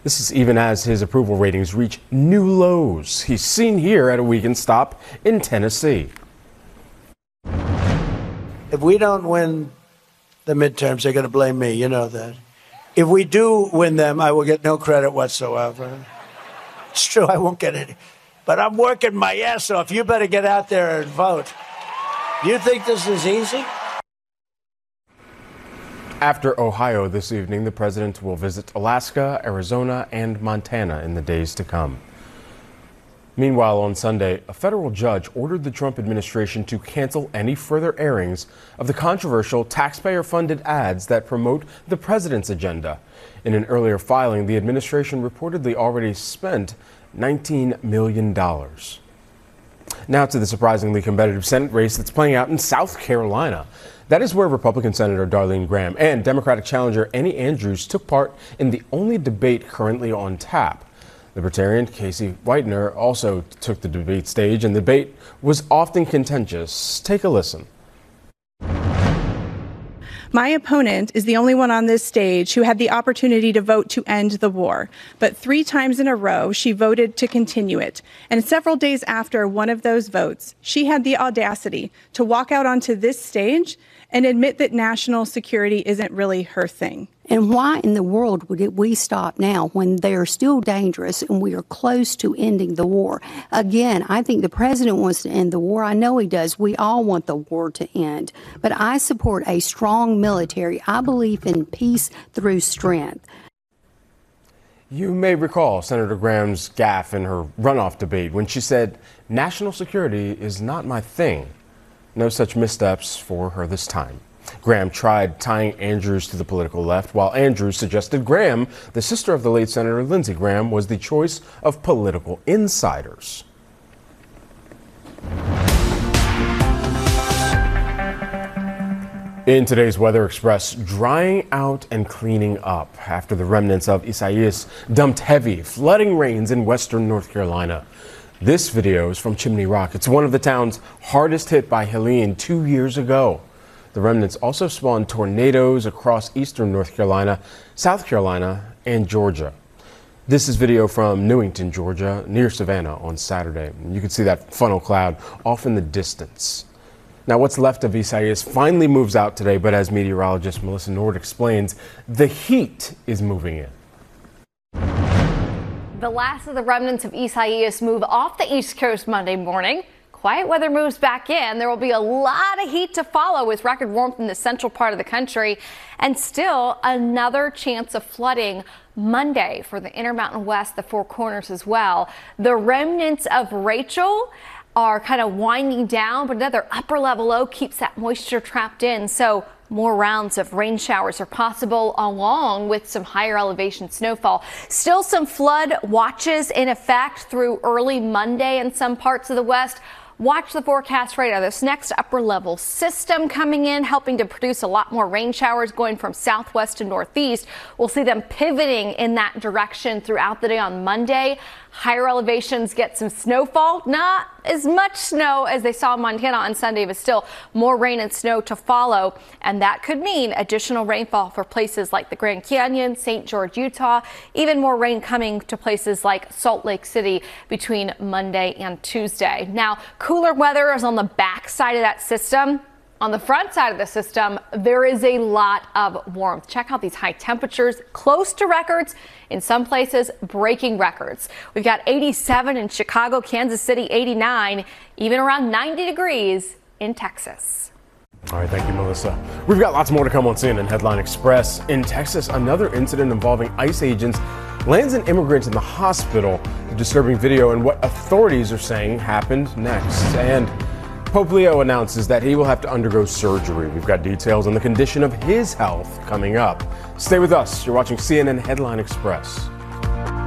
This is even as his approval ratings reach new lows. He's seen here at a weekend stop in Tennessee. If we don't win the midterms, they're going to blame me. You know that. If we do win them, I will get no credit whatsoever. It's true, I won't get any. But I'm working my ass off. You better get out there and vote. You think this is easy? After Ohio this evening, the president will visit Alaska, Arizona, and Montana in the days to come. Meanwhile, on Sunday, a federal judge ordered the Trump administration to cancel any further airings of the controversial taxpayer-funded ads that promote the president's agenda. In an earlier filing, the administration reportedly already spent $19 million. Now to the surprisingly competitive Senate race that's playing out in South Carolina. That is where Republican Senator Darlene Graham and Democratic challenger Annie Andrews took part in the only debate currently on tap. Libertarian Casey Whitener also took the debate stage, and the debate was often contentious. Take a listen. My opponent is the only one on this stage who had the opportunity to vote to end the war, but 3 times in a row she voted to continue it. And several days after one of those votes, she had the audacity to walk out onto this stage and admit that national security isn't really her thing. And why in the world would we stop now when they are still dangerous and we are close to ending the war? Again, I think the president wants to end the war. I know he does. We all want the war to end. But I support a strong military. I believe in peace through strength. You may recall Senator Graham's gaffe in her runoff debate when she said, "National security is not my thing." No such missteps for her this time. Graham tried tying Andrews to the political left, while Andrews suggested Graham, the sister of the late Senator Lindsey Graham, was the choice of political insiders. In today's Weather Express, drying out and cleaning up after the remnants of Isaias dumped heavy, flooding rains in western North Carolina. This video is from Chimney Rock. It's one of the towns hardest hit by Helene 2 years ago. The remnants also spawned tornadoes across eastern North Carolina, South Carolina, and Georgia. This is video from Newington, Georgia, near Savannah on Saturday. You can see that funnel cloud off in the distance. Now, what's left of Isaias finally moves out today, but as meteorologist Melissa Nord explains, the heat is moving in. The last of the remnants of Isaias move off the East Coast Monday morning. Quiet weather moves back in. There will be a lot of heat to follow with record warmth in the central part of the country, and still another chance of flooding Monday for the Intermountain West, the Four Corners as well. The remnants of Rachel are kind of winding down, but another upper level low keeps that moisture trapped in. So more rounds of rain showers are possible, along with some higher elevation snowfall. Still some flood watches in effect through early Monday in some parts of the West. Watch the forecast radar. This next upper level system coming in, helping to produce a lot more rain showers going from southwest to northeast. We'll see them pivoting in that direction throughout the day on Monday. Higher elevations get some snowfall, not as much snow as they saw in Montana on Sunday, but still more rain and snow to follow. And that could mean additional rainfall for places like the Grand Canyon, St. George, Utah, even more rain coming to places like Salt Lake City between Monday and Tuesday. Now, cooler weather is on the back side of that system. On the front side of the system, there is a lot of warmth. Check out these high temperatures, close to records, in some places breaking records. We've got 87 in Chicago, Kansas City, 89, even around 90 degrees in Texas. All right, thank you, Melissa. We've got lots more to come on CNN Headline Express. In Texas, another incident involving ICE agents lands an immigrant in the hospital. The disturbing video and what authorities are saying happened next. And Pope Leo announces that he will have to undergo surgery. We've got details on the condition of his health coming up. Stay with us. You're watching CNN Headline Express.